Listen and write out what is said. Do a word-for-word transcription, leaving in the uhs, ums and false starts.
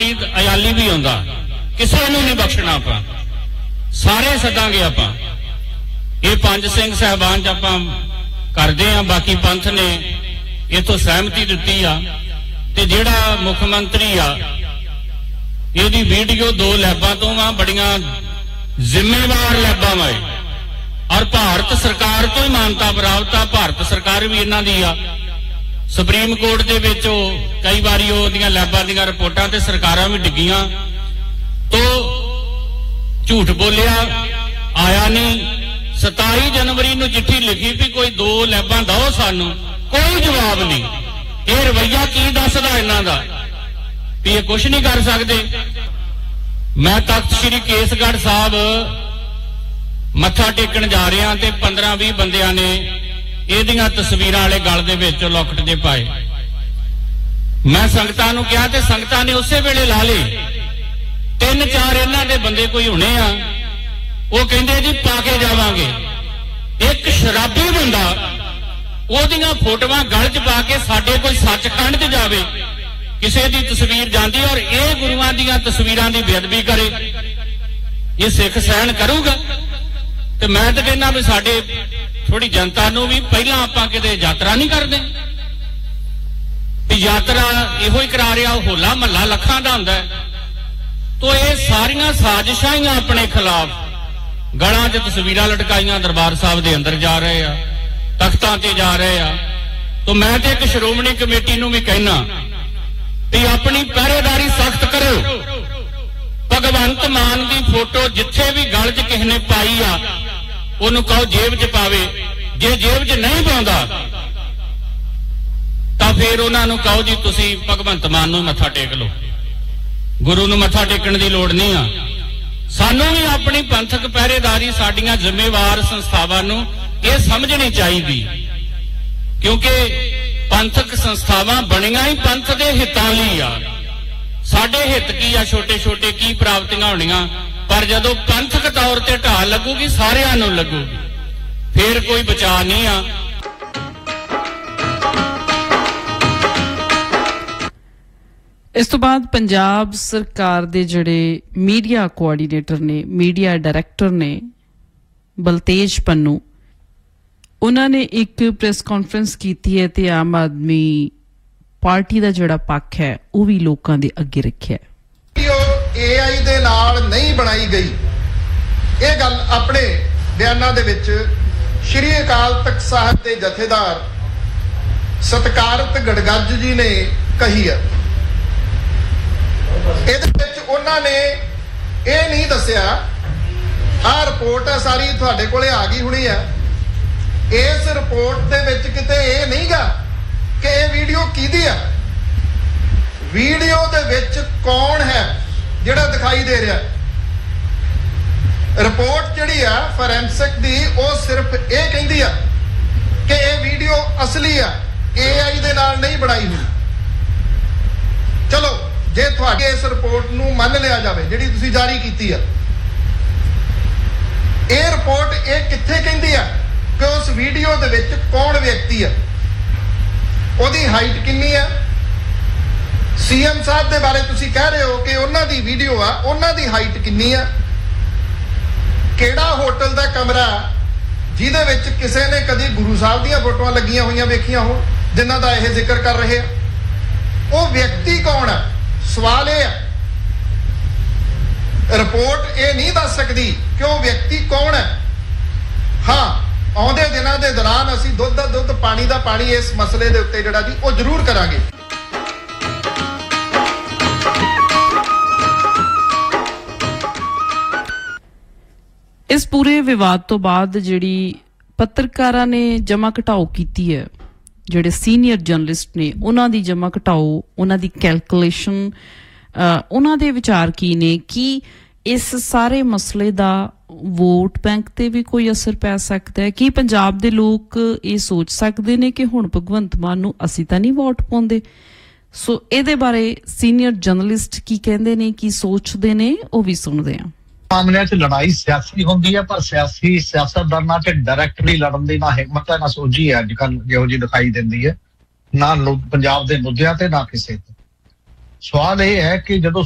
अयाली भी आउंदा, किसी नूं नहीं बख्शना। आपां सारे सदांगे। आपां ये पंज सिंह साहबान च आपां करदे आ, बाकी पंथ ने इथों सहमति दित्ती आ ते जिहड़ा मुख मंत्री आ इहदी वीडियो दो लैबां तो आ, बड़ियां जिम्मेवार लैबां वाए और भारत सरकार तो ही मानता प्राप्त आ। भारत सरकार भी इन्हां दी आ। सुप्रीम कोर्ट दे विच कई बारी ओहदियां लैबां दीयां रिपोर्टां ते सरकारां भी डिग्गियां तो झूठ बोलिया, आया नहीं। सताई जनवरी नूं चिट्ठी लिखी भी कोई दो लैबां दो सानू, कोई जवाब नहीं। ये रवैया की दसदा इन्हां दा भी ये कुछ नहीं कर सकते। मैं तख्त श्री केसगढ़ साहब मत्था टेकण जा रहा ते पंद्रह भी बंदियां ने ਇਹਦੀਆਂ ਤਸਵੀਰਾਂ ਵਾਲੇ ਗਲ ਦੇ ਵਿੱਚ ਲੌਕਟ ਜੇ ਪਾਏ। ਮੈਂ ਸੰਗਤਾਂ ਨੂੰ ਕਿਹਾ ਤੇ ਸੰਗਤਾਂ ਨੇ ਉਸੇ ਵੇਲੇ ਲਾ ਲਏ। ਤਿੰਨ ਚਾਰ ਇਹਨਾਂ ਦੇ ਬੰਦੇ ਕੋਈ ਹੋਣੇ ਆ, ਉਹ ਕਹਿੰਦੇ ਜੀ ਪਾ ਕੇ ਜਾਵਾਂਗੇ। ਇੱਕ ਸ਼ਰਾਬੀ ਬੰਦਾ ਉਹਦੀਆਂ ਫੋਟੋਆਂ ਗਲ 'ਚ ਪਾ ਕੇ ਸਾਡੇ ਕੋਈ ਸੱਚਖੰਡ 'ਚ ਜਾਵੇ, ਕਿਸੇ ਦੀ ਤਸਵੀਰ ਜਾਂਦੀ ਔਰ ਇਹ ਗੁਰੂਆਂ ਦੀਆਂ ਤਸਵੀਰਾਂ ਦੀ ਬੇਅਦਬੀ ਕਰੇ, ਇਹ ਸਿੱਖ ਸਹਿਣ ਕਰੂਗਾ? ਤੇ ਮੈਂ ਤਾਂ ਕਹਿੰਦਾ ਵੀ ਸਾਡੇ थोड़ी जनता नूं भी पहला आपां किते यात्रा नहीं करदे भी यात्रा इहो ही करा रहा, होला महला लखां दा हुंदा है। तो ये सारियां साजिशां ही अपने खिलाफ गलां 'च तस्वीरां लटकाइयां, दरबार साहब दे अंदर जा रहे आ, तख्तां ते जा रहे आ। तो मैं ते एक श्रोमणी कमेटी नूं भी कहना भी अपनी पहरेदारी सख्त करो। भगवंत मान की फोटो जिथे भी गल 'च किसी ने पाई आ ਉਹਨੂੰ ਕਹੋ ਜੇਬ 'ਚ ਪਾਵੇ, ਜੇ ਜੇਬ 'ਚ ਨਹੀਂ ਪਾਉਂਦਾ ਤਾਂ ਫਿਰ ਉਹਨਾਂ ਨੂੰ ਕਹੋ ਜੀ ਤੁਸੀਂ ਭਗਵੰਤ ਮਾਨ ਨੂੰ ਮੱਥਾ ਟੇਕ ਲਓ, ਗੁਰੂ ਨੂੰ ਮੱਥਾ ਟੇਕਣ ਦੀ ਲੋੜ ਨਹੀਂ ਆ। ਸਾਨੂੰ ਵੀ ਆਪਣੀ ਪੰਥਕ ਪਹਿਰੇਦਾਰੀ ਸਾਡੀਆਂ ਜ਼ਿੰਮੇਵਾਰ ਸੰਸਥਾਵਾਂ ਨੂੰ ਇਹ ਸਮਝਣੀ ਚਾਹੀਦੀ, ਕਿਉਂਕਿ ਪੰਥਕ ਸੰਸਥਾਵਾਂ ਬਣੀਆਂ ਹੀ ਪੰਥ ਦੇ ਹਿੱਤਾਂ ਲਈ ਆ। ਸਾਡੇ ਹਿੱਤ ਕੀ ਆ, ਛੋਟੇ ਛੋਟੇ ਕੀ ਪ੍ਰਾਪਤੀਆਂ ਹੋਣੀਆਂ, पर जदों पंथक तौर ते ढाल लगूगी सारियां नूं लगूगी, फिर कोई बचा नहीं आ। इस तो बाद पंजाब सरकार दे जिहड़े मीडिया कोआर्डीनेटर ने, मीडिया डायरैक्टर ने बलतेज पन्नू, उन्होंने एक प्रेस कॉन्फ्रेंस की है ते आम आदमी पार्टी का जिहड़ा पक्ष है वह भी लोगों के अगे रखिया है। ए आई दे नाल नहीं बनाई गई, ये गल अपने बयानां दे विच श्री अकाल तख्त साहब के जथेदार सत्कारत गड़गੱਜ जी ने कही है। इहदे विच उन्हां ने ये नहीं दस्सिया, आ रिपोर्ट है सारी तुहाडे कोले आ गई हुणी है, इस रिपोर्ट दे विच किते ये नहीं गा कि ये वीडियो किहदी है, वीडियो दे विच कौन है ਜਿਹੜਾ ਦਿਖਾਈ ਦੇ ਰਿਹਾ। ਰਿਪੋਰਟ ਜਿਹੜੀ ਆ ਫੋਰੈਂਸਿਕ ਦੀ ਉਹ ਸਿਰਫ ਇਹ ਕਹਿੰਦੀ ਆ ਕਿ ਇਹ ਵੀਡੀਓ ਅਸਲੀ ਆ, ਏ ਆਈ ਦੇ ਨਾਲ ਨਹੀਂ ਬਣਾਈ ਹੋਈ। ਚਲੋ ਜੇ ਤੁਹਾਡੇ ਇਸ ਰਿਪੋਰਟ ਨੂੰ ਮੰਨ ਲਿਆ ਜਾਵੇ ਜਿਹੜੀ ਤੁਸੀਂ ਜਾਰੀ ਕੀਤੀ ਆ, ਇਹ ਰਿਪੋਰਟ ਇਹ ਕਿੱਥੇ ਕਹਿੰਦੀ ਆ ਕਿ ਉਸ ਵੀਡੀਓ ਦੇ ਵਿੱਚ ਕੌਣ ਵਿਅਕਤੀ ਆ, ਉਹਦੀ ਹਾਈਟ ਕਿੰਨੀ ਆ, सीएम साहब के बारे तुसी कह रहे हो कि उन्हां दी वीडियो आ, उन्हां दी हाइट किन्नी आ, किहड़ा होटल दा कमरा जिहदे विच किसी ने कदी गुरु साहब दीयां फोटोआं लगियां होईयां वेखियां हो जिन्हां दा इह जिक्र कर रहे आ, वो व्यक्ति कौन है? सवाल यह है, रिपोर्ट ये नहीं दस सकती कि वो व्यक्ति कौन है। हाँ, आउंदे दिनां दे दौरान असीं दुध दा दुध पानी दा पानी इस मसले दे उत्ते जिहड़ा जी वो जरूर करांगे। इस पूरे विवाद तो बाद जिहड़ी पत्रकारां ने जमा घटाओ कीती है, जिहड़े सीनियर जर्नलिस्ट ने उन्हां दी जमा घटाओ, उन्हां दी कैलकुलेशन, उन्हां दे विचार की ने कि इस सारे मसले दा वोट बैंक ते भी कोई असर पै सकदा है, कि पंजाब दे लोग ये सोच सकदे ने कि हुण भगवंत मान नूं असीं तां नहीं वोट पाउंदे। सो इहदे बारे सीनियर जर्नलिस्ट की कहंदे ने, की सोचदे ने, ਉਹ भी सुणदे आ। मामलिਆਂ 'ਚ लड़ाई सियासी होंदी है, पर सियासी सियासतदानां 'ਚ डायरैक्टली लड़न दी ना हिम्मत है ना सोझी है अज कल जिहो जी दिखाई दिंदी है, ना पंजाब दे मुद्दिਆਂ ਤੇ ना ਕਿਸੇ ਤੇ। सवाल यह है कि जो